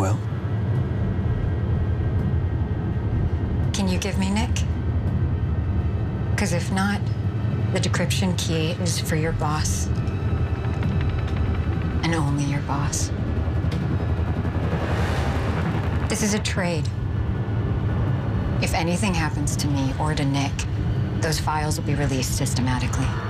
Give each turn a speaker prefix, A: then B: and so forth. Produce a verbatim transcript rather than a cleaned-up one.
A: will.
B: Can you give me Nick? Because if not, the decryption key is for your boss. And only your boss. This is a trade. If anything happens to me or to Nick, those files will be released systematically.